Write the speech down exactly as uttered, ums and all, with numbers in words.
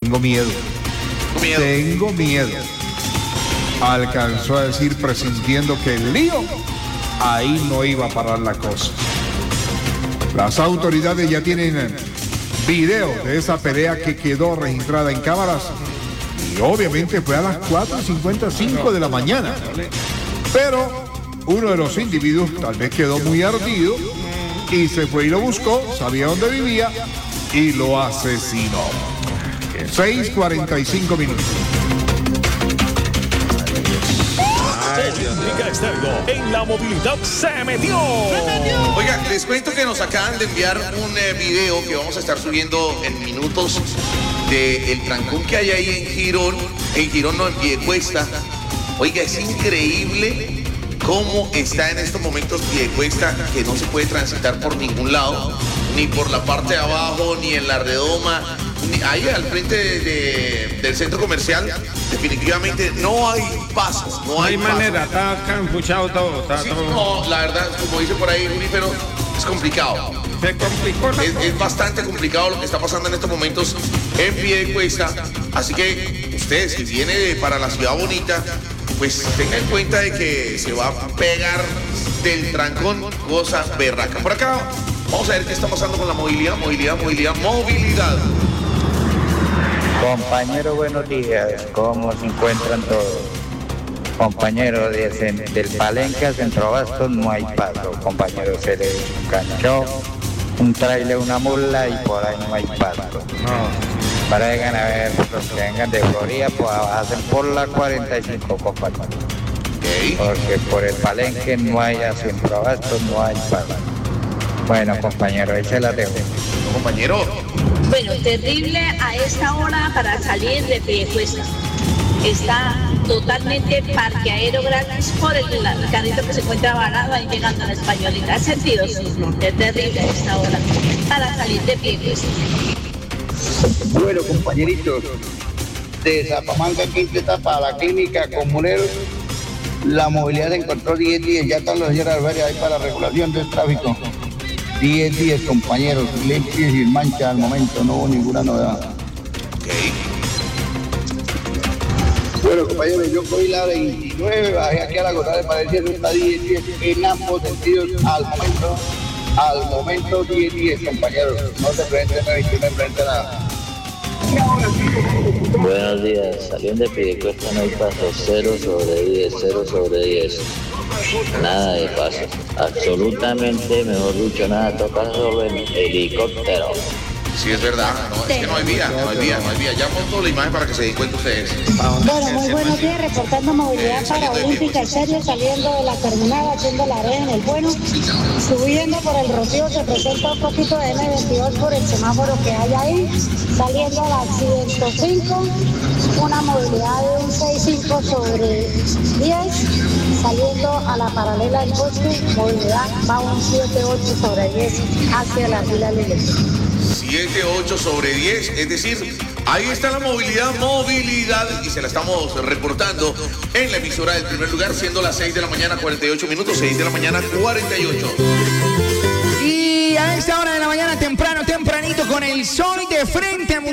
tengo miedo. miedo. Tengo miedo. Alcanzó a decir presintiendo que el lío ahí no iba a parar la cosa. Las autoridades ya tienen video de esa pelea que quedó registrada en cámaras y obviamente fue a las cuatro y cincuenta y cinco de la mañana. Pero uno de los individuos tal vez quedó muy ardido y se fue y lo buscó, sabía dónde vivía y lo asesinó. seis cuarenta y cinco minutos. Técnica Estéreo en la movilidad se metió. Oiga, les cuento que nos acaban de enviar un eh, video que vamos a estar subiendo en minutos del trancón que hay ahí en Girón, en Girón no, en Piedecuesta. Oiga, es increíble cómo está en estos momentos Piedecuesta, que no se puede transitar por ningún lado, ni por la parte de abajo, ni en la redoma, ni ahí al frente de, de, del centro comercial. Definitivamente no hay pasos, no, No hay, hay pasos. manera, está campuchado todo. Está Sí, todo. no, la verdad, como dice por ahí Junífero, es complicado. Se complicó la Es, cosa. es bastante complicado lo que está pasando en estos momentos en Piedecuesta. Así que usted, si viene para la ciudad bonita, pues tenga en cuenta de que se va a pegar del trancón, cosa berraca. Por acá vamos a ver qué está pasando con la movilidad, movilidad, movilidad, movilidad. Compañero, buenos días. ¿Cómo se encuentran todos? Compañero, de, del Palenque a Centro Abastos no hay paso. Compañero, se le enganchó un trailer, una mula y por ahí no hay paso. No. Para vengan a ver, los que vengan de Florida, pues hacen por la cuarenta y cinco, compañero. Okay. Porque por el Palenque no hay a Centro Abastos, no hay paso. Bueno, compañero, ahí se la dejo. Compañero, Bueno, terrible a esta hora para salir de Piedecuesta. Está totalmente parqueadero gratis por el carrito que se encuentra varado ahí llegando a la Españolita. ¿Has sentido? Es terrible a esta hora para salir de Piedecuesta. Bueno, compañeritos, de Zapamanga, quinta para la clínica Comuneros, la movilidad se encontró diez días, ya están los señores Alvarez ahí para la regulación del tráfico. diez días, compañeros, limpios y sin mancha al momento, no hubo ninguna novedad. okay. Bueno, compañeros, yo cogí la veintinueve, bajé aquí a la González para decir está diez días en ambos sentidos al momento, al momento diez días, compañeros, no se presenten la veintiuno, no se presenten nada. Buenos días, saliendo de Piedecuesta no hay paso, cero sobre diez, cero sobre diez. Nada de paso, absolutamente, mejor dicho, nada, toca solo en helicóptero. Sí, es verdad, no, es que no hay vía, no hay vía, no hay vía. Ya monto la imagen para que se den cuenta ustedes. Bueno, muy buenos días, reportando movilidad para Olímpica Serie, saliendo de la terminal, haciendo la red en el bueno, subiendo por el Rocío, se presenta un poquito de eme veintidós por el semáforo que hay ahí, saliendo a la ciento cinco, una movilidad de un sesenta y cinco sobre diez, saliendo a la paralela del poste, movilidad va un setenta y ocho sobre diez hacia la fila libre. siete ocho sobre diez, es decir, ahí está la movilidad, movilidad, y se la estamos reportando en la emisora del primer lugar, siendo las seis de la mañana, cuarenta y ocho minutos, seis de la mañana, cuarenta y ocho. Y a esta hora de la mañana, temprano, tempranito, con el sol de frente.